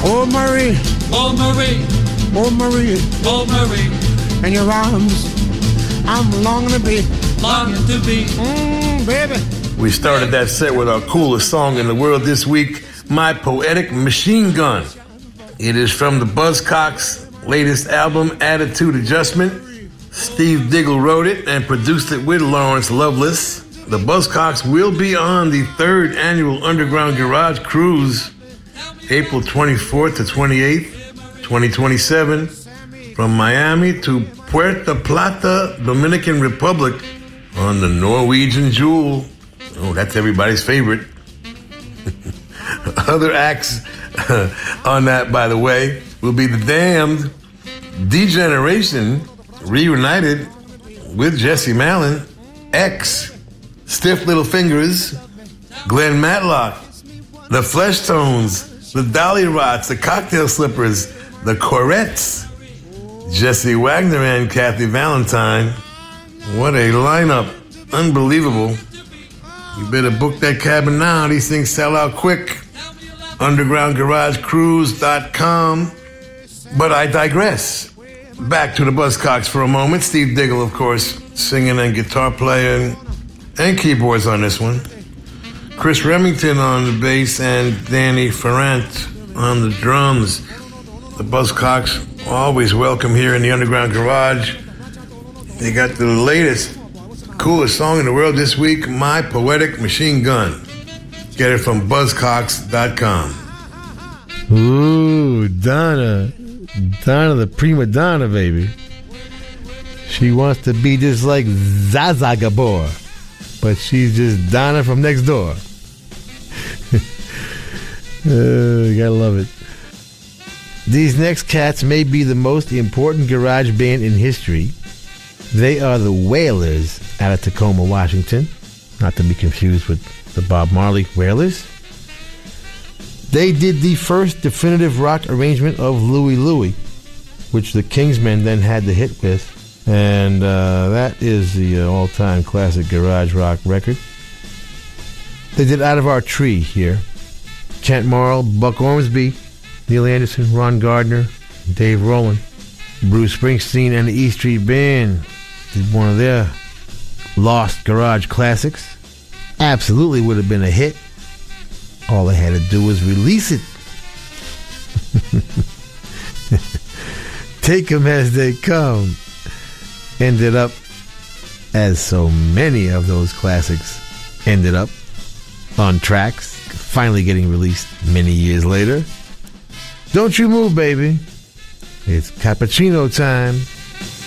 Oh, Marie. Oh, Marie. Oh, Marie. Oh, Marie. In your arms, I'm longing to be. Longing to be. Baby. We started that set with our coolest song in the world this week, My Poetic Machine Gun. It is from the Buzzcocks' latest album, Attitude Adjustment. Steve Diggle wrote it and produced it with Lawrence Lovelace. The Buzzcocks will be on the 3rd annual Underground Garage Cruise, April 24th to 28th, 2027, from Miami to Puerto Plata, Dominican Republic, on the Norwegian Jewel. Oh, that's everybody's favorite. Other acts on that, by the way, will be The Damned, D-Generation, reunited with Jesse Malin, X, Stiff Little Fingers, Glenn Matlock, The Fleshtones, The Dolly Rots, The Cocktail Slippers, The Corettes, Jesse Wagner and Kathy Valentine. What a lineup. Unbelievable. You better book that cabin now. These things sell out quick. UndergroundGarageCruise.com. But I digress. Back to the Buzzcocks for a moment. Steve Diggle, of course, singing and guitar playing and keyboards on this one. Chris Remington on the bass and Danny Ferrant on the drums. The Buzzcocks always welcome here in the Underground Garage. They got the latest, coolest song in the world this week, My Poetic Machine Gun. Get it from Buzzcocks.com. Ooh, Donna. Donna the prima donna, baby. She wants to be just like Zaza Gabor, but she's just Donna from next door. You gotta love it. These next cats may be the most important garage band in history. They are the Wailers out of Tacoma, Washington. Not to be confused with the Bob Marley Wailers. They did the first definitive rock arrangement of Louie Louie, which the Kingsmen then had the hit with. And that is the all-time classic garage rock record. They did Out of Our Tree here. Kent Morrell, Buck Ormsby, Neil Anderson, Ron Gardner, Dave Rowland. Bruce Springsteen and the E Street Band did one of their lost garage classics. Absolutely would have been a hit. All they had to do was release it. Take 'em as they come. Ended up, as so many of those classics ended up, on tracks, finally getting released many years later. Don't you move, baby. It's cappuccino time.